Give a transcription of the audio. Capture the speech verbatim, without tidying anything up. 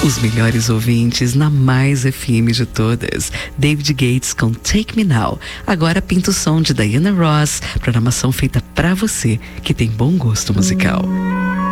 Os melhores ouvintes na mais F M de todas. David Gates com Take Me Now. Agora pinta o som de Diana Ross. Programação feita pra você que tem bom gosto musical.